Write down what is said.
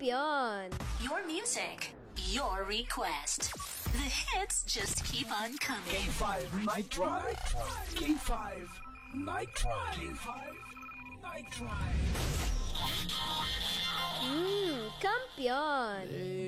Kampiyon! Your music, your request. The hits just keep on coming. K5 Night Drive. K5 Night Drive. K5 Night Drive. Kampiyon!